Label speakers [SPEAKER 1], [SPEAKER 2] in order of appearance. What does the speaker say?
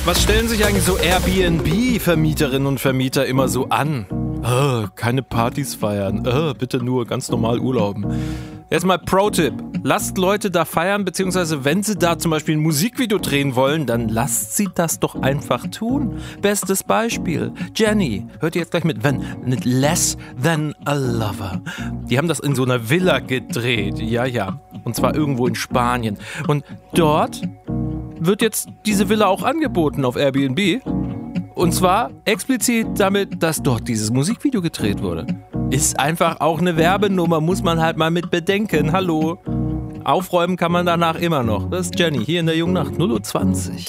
[SPEAKER 1] Was stellen sich eigentlich so Airbnb-Vermieterinnen und Vermieter immer so an? Keine Partys feiern, bitte nur ganz normal urlauben. Jetzt mal Pro-Tipp, lasst Leute da feiern, beziehungsweise wenn sie da zum Beispiel ein Musikvideo drehen wollen, dann lasst sie das doch einfach tun. Bestes Beispiel, Jenny, hört ihr jetzt gleich mit Less Than a Lover. Die haben das in so einer Villa gedreht, ja, und zwar irgendwo in Spanien. Und dort wird jetzt diese Villa auch angeboten auf Airbnb. Und zwar explizit damit, dass dort dieses Musikvideo gedreht wurde. Ist einfach auch eine Werbenummer, muss man halt mal mit bedenken. Hallo. Aufräumen kann man danach immer noch. Das ist Jenny, hier in der Jungen Nacht, 0:20 Uhr.